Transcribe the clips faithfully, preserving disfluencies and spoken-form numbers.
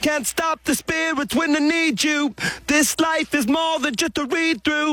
can't stop the spirits when they need you. This life is more than just a read-through.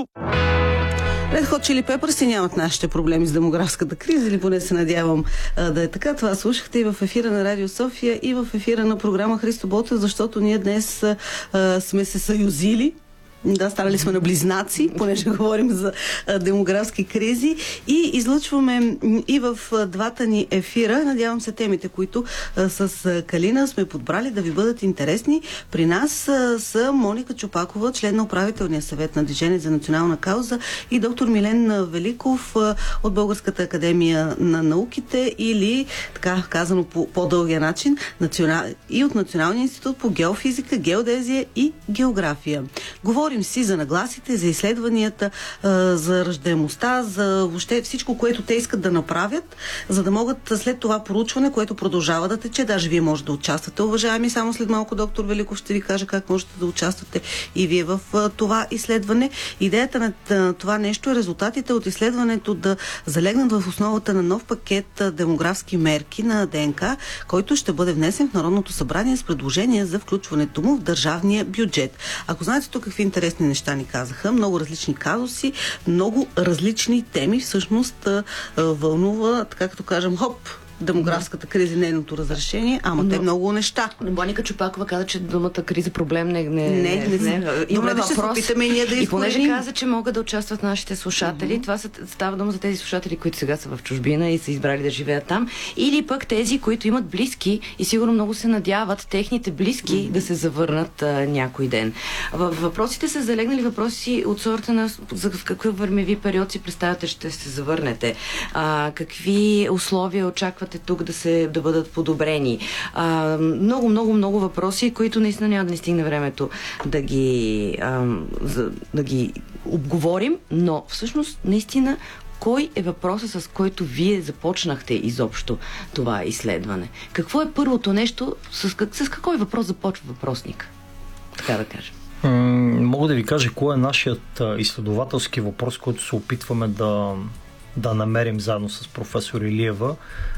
Red Hot Chili Peppers нямат нашите проблеми с демографската криза, или поне се надявам а, да е така. Това слушахте и в ефира на Радио София, и в ефира на програма Христо Ботев, защото ние днес а, сме се съюзили. Да, станали сме на близнаци, понеже говорим за а, демографски кризи, и излъчваме и в а, двата ни ефира. Надявам се темите, които а, с а, Калина сме подбрали, да ви бъдат интересни. При нас а, са Моника Чопакова, член на управителния съвет на Движение за национална кауза, и доктор Милен Великов а, от Българската академия на науките, или така казано по по-дългия начин, национал... и от Националния институт по геофизика, геодезия и география. Говорим си за нагласите, за изследванията, за раждаемостта, за въобще всичко, което те искат да направят, за да могат след това проучване, което продължава да тече. Даже вие може да участвате, уважаеми. Само след малко доктор Великов ще ви каже как можете да участвате и вие в това изследване. Идеята на това нещо е резултатите от изследването да залегнат в основата на нов пакет демографски мерки на ДНК, който ще бъде внесен в Народното събрание с предложение за включването му в държавния бюджет. Ако знаете тук какви интересни неща ни казаха, много различни казуси, много различни теми, всъщност вълнува, така като кажем, хоп, демографската криза, нейното разрешение, ама но, те много неща. Моника Чопакова каза, че думата криза проблем не... Не, не, не, не, не. Добре, да се опитаме и ние да и понеже каза, че могат да участват нашите слушатели, mm-hmm. това са, става дума за тези слушатели, които сега са в чужбина и са избрали да живеят там, или пък тези, които имат близки и сигурно много се надяват техните близки mm-hmm. да се завърнат а, някой ден. В въпросите са залегнали въпроси от сорта на за в какъв времеви период си представяте, ще се завърнете, а, какви условия очаквате тук да се да бъдат подобрени. А, много, много, много въпроси, които наистина няма да ни стигне времето да ги, а, за, да ги обговорим, но всъщност наистина кой е въпросът, с който вие започнахте изобщо това изследване? Какво е първото нещо, с, как, с какой въпрос започва въпросник? Така да кажем. Мога да ви кажа кой е нашият изследователски въпрос, който се опитваме да, да намерим заедно с професор Илиева.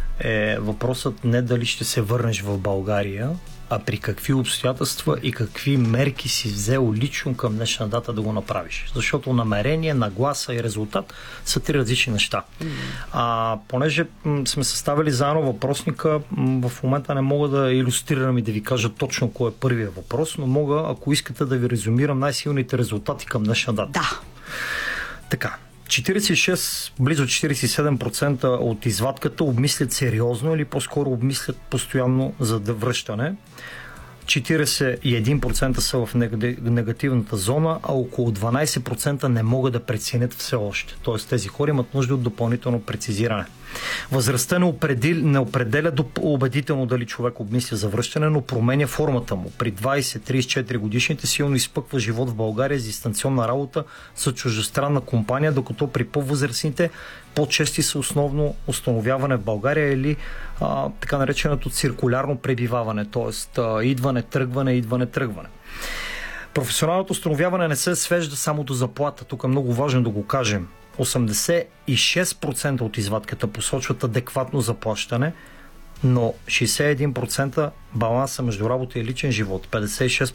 Е въпросът не дали ще се върнеш в България, а при какви обстоятелства и какви мерки си взел лично към днешна дата да го направиш. Защото намерение, нагласа и резултат са три различни неща. Mm-hmm. А понеже м- сме съставили заедно въпросника, м- в момента не мога да илюстрирам и да ви кажа точно кой е първият въпрос, но мога, ако искате, да ви резюмирам най-силните резултати към днешна дата. Да. Така. четиридесет и шест, близо четиридесет и седем процента от извадката обмислят сериозно или по-скоро обмислят постоянно за връщане. четиридесет и един процента са в негативната зона, а около дванадесет процента не могат да преценят все още. Тоест тези хора имат нужда от допълнително прецизиране. Възрастта не определя, не определя убедително дали човек обмисля за връщане, но променя формата му. При двадесет до тридесет и четири годишните силно изпъква живот в България с дистанционна работа за чуждестранна компания, докато при по-възрастните по-чести са основно установяване в България или а, така нареченото циркулярно пребиваване, т.е. идване, тръгване, идване, тръгване. Професионалното установяване не се свежда само до заплата. Тук е много важно да го кажем. осемдесет и шест процента от извадката посочват адекватно заплащане, но шейсет и един процента баланса между работа и личен живот, петдесет и шест